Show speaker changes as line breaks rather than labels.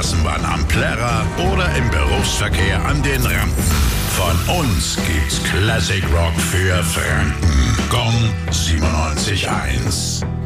Straßenbahn am Plärrer oder im Berufsverkehr an den Rampen. Von uns gibt's Classic Rock für Franken. Gong 97.1.